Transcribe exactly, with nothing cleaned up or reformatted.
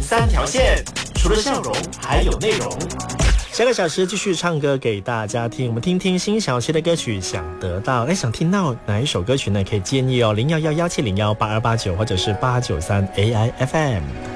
三条线，除了笑容还有内容。 下个小时继续唱歌给大家听，我们听听辛晓琪的歌曲《想得到》。哎，想听到哪一首歌曲呢？可以建议哦，零幺幺幺七零幺八二八九或者是八九三 A I F M。